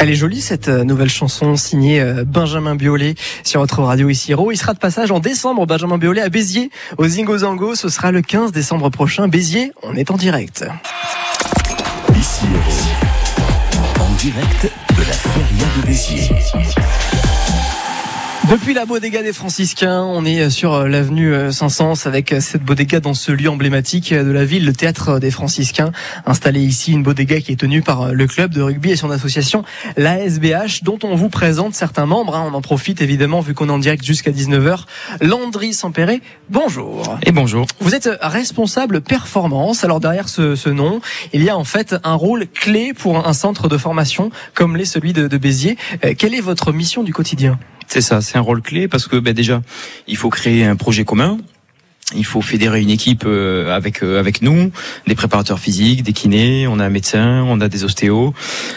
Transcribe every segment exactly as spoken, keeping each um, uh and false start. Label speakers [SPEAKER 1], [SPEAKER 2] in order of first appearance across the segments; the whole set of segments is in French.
[SPEAKER 1] Elle est jolie cette nouvelle chanson signée Benjamin Biolay sur votre radio ici Héros. Il sera de passage en décembre, Benjamin Biolay à Béziers au Zingo Zango. Ce sera le quinze décembre prochain. Béziers, on est en direct.
[SPEAKER 2] Ici Héros, en direct de la Feria de Béziers.
[SPEAKER 1] Depuis la bodega des Franciscains, on est sur l'avenue Saint-Saëns avec cette bodega dans ce lieu emblématique de la ville, le théâtre des Franciscains. Installé ici, une bodega qui est tenue par le club de rugby et son association, l'A S B H, dont on vous présente certains membres. On en profite évidemment vu qu'on est en direct jusqu'à dix-neuf heures. Landry Sampéré, bonjour.
[SPEAKER 3] Et bonjour.
[SPEAKER 1] Vous êtes responsable performance. Alors derrière ce, ce nom, il y a en fait un rôle clé pour un centre de formation comme l'est celui de, de Béziers. Quelle est votre mission du quotidien ?
[SPEAKER 3] C'est ça, c'est un rôle clé parce que ben déjà, il faut créer un projet commun. Il faut fédérer une équipe avec avec nous, des préparateurs physiques, des kinés, on a un médecin, on a des ostéos,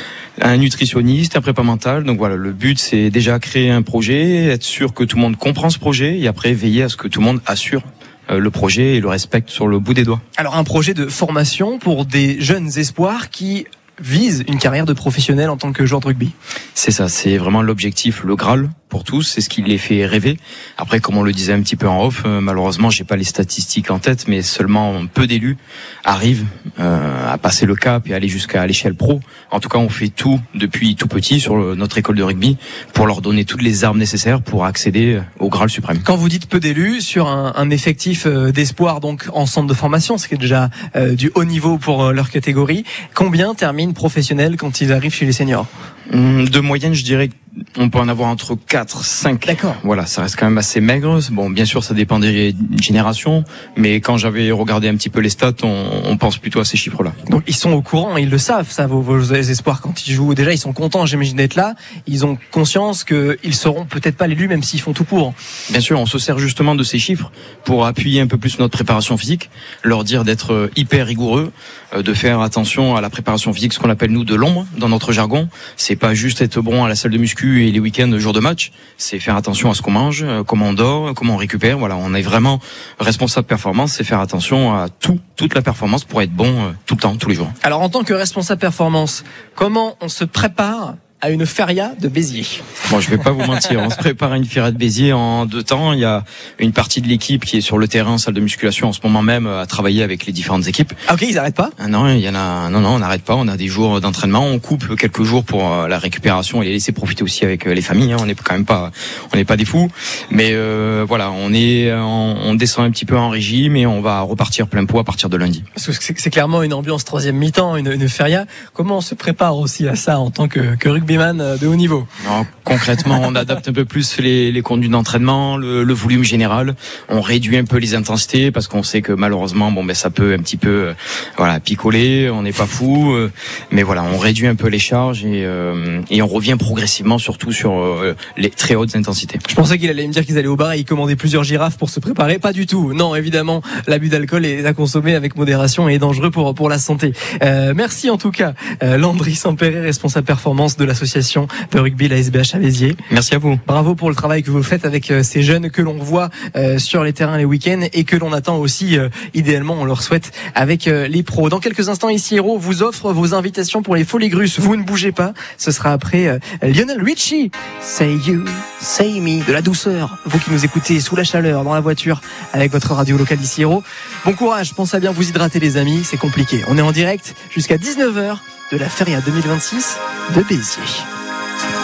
[SPEAKER 3] un nutritionniste, un prépa mental. Donc voilà, le but c'est déjà créer un projet, être sûr que tout le monde comprend ce projet et après veiller à ce que tout le monde assure le projet et le respecte sur le bout des doigts.
[SPEAKER 1] Alors un projet de formation pour des jeunes espoirs qui vise une carrière de professionnel en tant que joueur de rugby.
[SPEAKER 3] C'est ça, c'est vraiment l'objectif, le Graal pour tous, c'est ce qui les fait rêver. Après, comme on le disait un petit peu en off, euh, malheureusement, j'ai pas les statistiques en tête, mais seulement peu d'élus arrivent euh, à passer le cap et aller jusqu'à l'échelle pro. En tout cas, on fait tout depuis tout petit sur le, notre école de rugby pour leur donner toutes les armes nécessaires pour accéder au Graal suprême.
[SPEAKER 1] Quand vous dites peu d'élus sur un, un effectif d'espoir donc en centre de formation, ce qui est déjà euh, du haut niveau pour leur catégorie, combien terminent professionnels quand ils arrivent chez les seniors ?
[SPEAKER 3] De moyenne, je dirais on peut en avoir entre quatre, cinq.
[SPEAKER 1] D'accord.
[SPEAKER 3] Voilà, ça reste quand même assez maigre. Bon, bien sûr, ça dépend des générations, mais quand j'avais regardé un petit peu les stats, on, on pense plutôt à ces chiffres-là.
[SPEAKER 1] Donc, ils sont au courant, ils le savent, ça, vos, vos espoirs, quand ils jouent. Déjà, ils sont contents, j'imagine, d'être là. Ils ont conscience qu'ils seront peut-être pas l'élus, même s'ils font tout pour.
[SPEAKER 3] Bien sûr, on se sert justement de ces chiffres pour appuyer un peu plus notre préparation physique, leur dire d'être hyper rigoureux, de faire attention à la préparation physique, ce qu'on appelle nous de l'ombre dans notre jargon. C'est pas juste être bon à la salle de muscu et les week-ends, jour de match, c'est faire attention à ce qu'on mange, comment on dort, comment on récupère. Voilà, on est vraiment responsable performance, c'est faire attention à tout, toute la performance pour être bon tout le temps, tous les jours.
[SPEAKER 1] Alors, en tant que responsable performance, comment on se prépare à une feria de Béziers?
[SPEAKER 3] Bon, je vais pas vous mentir, on se prépare à une feria de Béziers en deux temps. Il y a une partie de l'équipe qui est sur le terrain, salle de musculation en ce moment même, à travailler avec les différentes équipes.
[SPEAKER 1] Ah ok, ils arrêtent pas?
[SPEAKER 3] Ah non, il y en a, non, non, on n'arrête pas. On a des jours d'entraînement, on coupe quelques jours pour la récupération et les laisser profiter aussi avec les familles. Hein. On n'est quand même pas, on n'est pas des fous, mais euh, voilà, on est, on, on descend un petit peu en régime et on va repartir plein pot à partir de lundi.
[SPEAKER 1] Parce que c'est, c'est clairement une ambiance troisième mi-temps, une, une feria. Comment on se prépare aussi à ça en tant que, que rugbyman de haut niveau?
[SPEAKER 3] Non, concrètement, on adapte un peu plus les, les conduites d'entraînement, le, le volume général. On réduit un peu les intensités parce qu'on sait que malheureusement, bon ben ça peut un petit peu, euh, voilà, picoler. On n'est pas fou, euh, mais voilà, on réduit un peu les charges et, euh, et on revient progressivement, surtout sur euh, les très hautes intensités.
[SPEAKER 1] Je pensais qu'il allait me dire qu'ils allaient au bar et ils commandaient plusieurs girafes pour se préparer. Pas du tout. Non, évidemment, l'abus d'alcool est à consommer avec modération et est dangereux pour pour la santé. Euh, merci en tout cas, euh, Landry Sampéré, responsable performance de l'association de rugby, la S B H à Béziers.
[SPEAKER 3] Merci à vous.
[SPEAKER 1] Bravo pour le travail que vous faites avec euh, ces jeunes que l'on voit euh, sur les terrains les week-ends et que l'on attend aussi, euh, idéalement, on leur souhaite avec euh, les pros. Dans quelques instants, ici Héros vous offre vos invitations pour les Folies Grusses. Vous ne bougez pas. Ce sera après euh, Lionel Richie. Say you, say me. De la douceur. Vous qui nous écoutez sous la chaleur, dans la voiture, avec votre radio locale ici Héros. Bon courage. Pensez à bien vous hydrater, les amis. C'est compliqué. On est en direct jusqu'à dix-neuf heures de la Feria deux mille vingt-six de Béziers.